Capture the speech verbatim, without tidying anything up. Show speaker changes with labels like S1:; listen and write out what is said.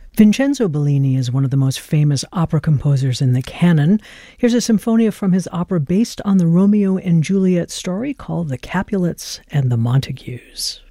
S1: Vincenzo Bellini is one of the most famous opera composers in the canon. Here's a symphonia from his opera based on the Romeo and Juliet story called The Capulets and the Montagues.